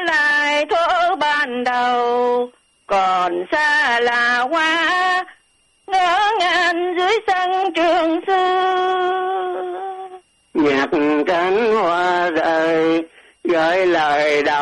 lại thuở ban đầu, còn xa là hoa ngỡ ngàng dưới sân trường xưa. Nhạc cánh hoa rơi gửi lời đầu